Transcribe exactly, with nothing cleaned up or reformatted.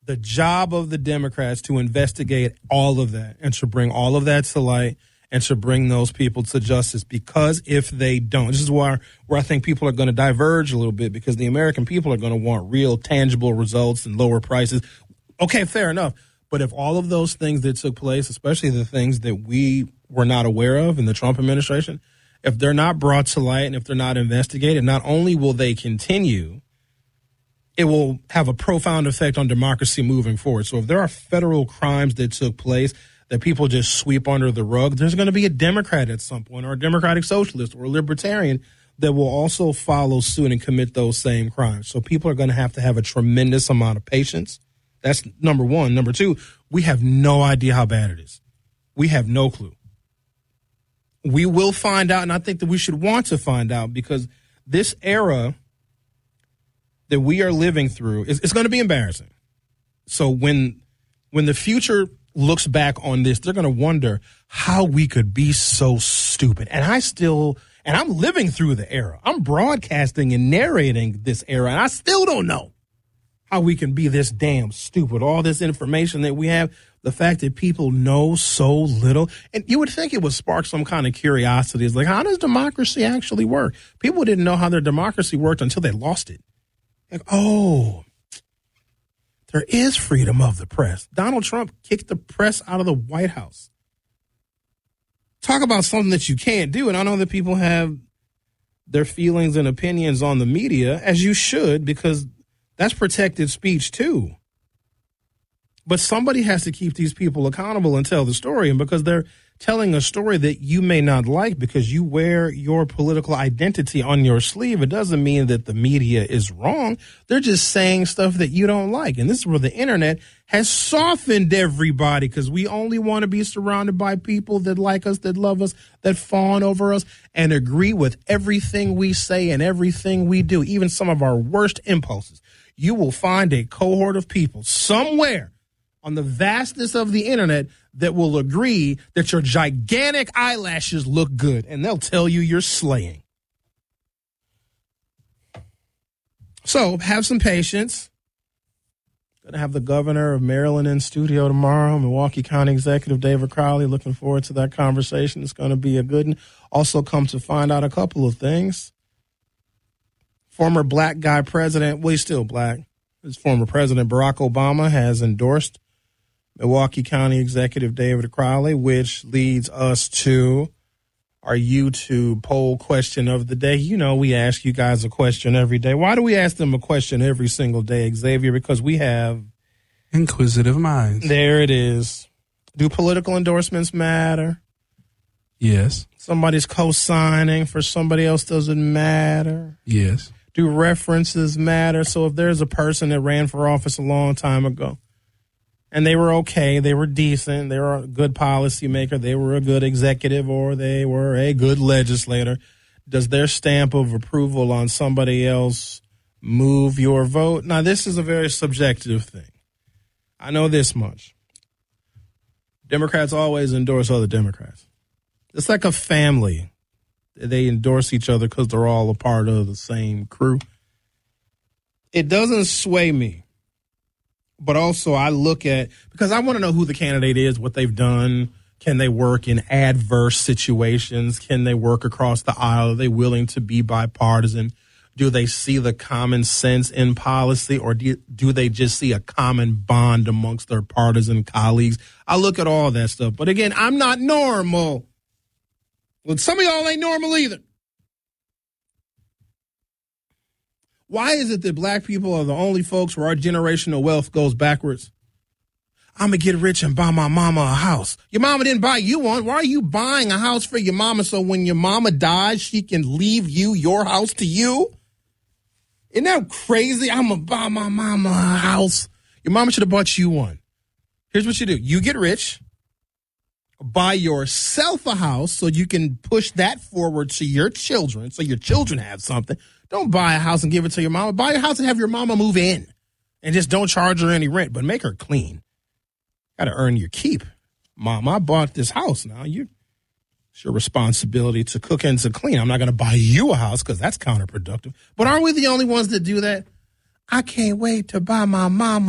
the job of the Democrats to investigate all of that and to bring all of that to light and to bring those people to justice. Because if they don't, this is where, where I think people are going to diverge a little bit, because the American people are going to want real tangible results and lower prices. Okay, fair enough. But if all of those things that took place, especially the things that we were not aware of in the Trump administration, if they're not brought to light and if they're not investigated, not only will they continue, it will have a profound effect on democracy moving forward. So if there are federal crimes that took place that people just sweep under the rug, there's going to be a Democrat at some point, or a Democratic Socialist or a Libertarian that will also follow suit and commit those same crimes. So people are going to have to have a tremendous amount of patience. That's number one. Number two, we have no idea how bad it is. We have no clue. We will find out, and I think that we should want to find out, because this era that we are living through is it's going to be embarrassing. So when when the future looks back on this, they're going to wonder how we could be so stupid. And I still, and I'm living through the era. I'm broadcasting and narrating this era, and I still don't know how we can be this damn stupid. All this information that we have, the fact that people know so little. And you would think it would spark some kind of curiosity. It's like, how does democracy actually work? People didn't know how their democracy worked until they lost it. Like, oh, there is freedom of the press. Donald Trump kicked the press out of the White House. Talk about something that you can't do. And I know that people have their feelings and opinions on the media, as you should, because that's protected speech too. But somebody has to keep these people accountable and tell the story. And because they're telling a story that you may not like because you wear your political identity on your sleeve, it doesn't mean that the media is wrong. They're just saying stuff that you don't like. And this is where the internet has softened everybody, because we only want to be surrounded by people that like us, that love us, that fawn over us, and agree with everything we say and everything we do, even some of our worst impulses. You will find a cohort of people somewhere on the vastness of the internet that will agree that your gigantic eyelashes look good, and they'll tell you you're slaying. So have some patience. Going to have the governor of Maryland in studio tomorrow, Milwaukee County Executive David Crowley. Looking forward to that conversation. It's going to be a good one. Also come to find out a couple of things. Former black guy president, well, he's still black. His former president, Barack Obama, has endorsed Milwaukee County Executive David Crowley, which leads us to our YouTube poll question of the day. You know, we ask you guys a question every day. Why do we ask them a question every single day, Xavier? Because we have inquisitive minds. There it is. Do political endorsements matter? Yes. Somebody's co-signing for somebody else doesn't matter? Yes. Do references matter? So if there's a person that ran for office a long time ago and they were okay, they were decent, they were a good policymaker, they were a good executive, or they were a good legislator, does their stamp of approval on somebody else move your vote? Now, this is a very subjective thing. I know this much. Democrats always endorse other Democrats. It's like a family. They endorse each other because they're all a part of the same crew. It doesn't sway me. But also I look at, because I want to know who the candidate is, what they've done. Can they work in adverse situations? Can they work across the aisle? Are they willing to be bipartisan? Do they see the common sense in policy, or do, do they just see a common bond amongst their partisan colleagues? I look at all that stuff. But again, I'm not normal. Well, some of y'all ain't normal either. Why is it that black people are the only folks where our generational wealth goes backwards? I'm going to get rich and buy my mama a house. Your mama didn't buy you one. Why are you buying a house for your mama so when your mama dies, she can leave you your house to you? Isn't that crazy? I'm going to buy my mama a house. Your mama should have bought you one. Here's what you do. You get rich. Buy yourself a house so you can push that forward to your children, so your children have something. Don't buy a house and give it to your mama. Buy a house and have your mama move in, and just don't charge her any rent, but make her clean. Got to earn your keep. Mom, I bought this house. Now you, it's your responsibility to cook and to clean. I'm not going to buy you a house because that's counterproductive. But aren't we the only ones that do that? I can't wait to buy my mama